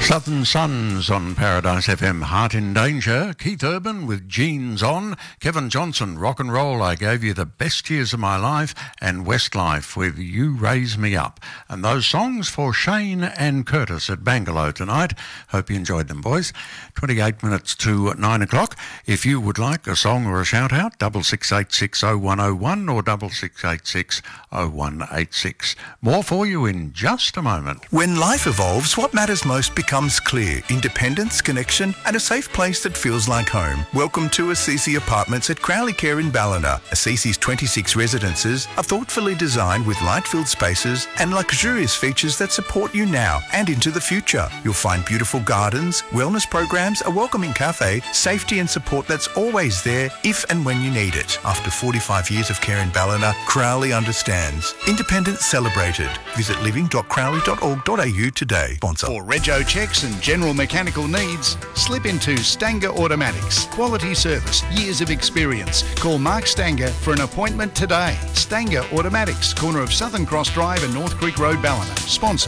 Southern Suns on Paradise FM. Heart in Danger. Keith Urban with Jeans On. Kevin Johnson, Rock and Roll, I Gave You the Best Years of My Life. And Westlife with You Raise Me Up. And those songs for Shane and Curtis at Bangalow tonight. Hope you enjoyed them, boys. 28 minutes to 9 o'clock. If you would like a song or a shout out, 66860101 or 66860186. More for you in just a moment. When life evolves, what matters most becomes clear. Independence, connection, and a safe place that feels like home. Welcome to Assisi Apartments at Crowley Care in Ballina. Assisi's 26 residences are thoughtfully designed with light-filled spaces and luxurious features that support you now and into the future. You'll find beautiful gardens, wellness programs, a welcoming cafe, safety and support that's always there if and when you need it. After 45 years of care in Ballina, Crowley understands. Independence celebrated. Visit living.crowley.org.au today. Sponsor. For rego checks and general mechanical needs, slip into Stanger Automatics. Quality service, years of experience. Call Mark Stanger for an appointment today. Stanger Automatics, corner of Southern Cross Drive and North Creek Road, Ballina. Sponsor.